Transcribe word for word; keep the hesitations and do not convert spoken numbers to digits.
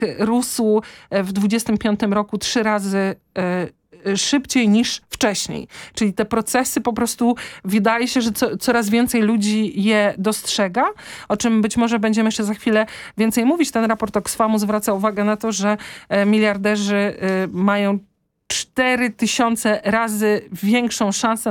rósł w dwudziestym piątym roku trzy razy szybciej niż wcześniej. Czyli te procesy po prostu wydaje się, że co, coraz więcej ludzi je dostrzega, o czym być może będziemy jeszcze za chwilę więcej mówić. Ten raport Oxfamu zwraca uwagę na to, że miliarderzy mają cztery tysiące razy większą szansę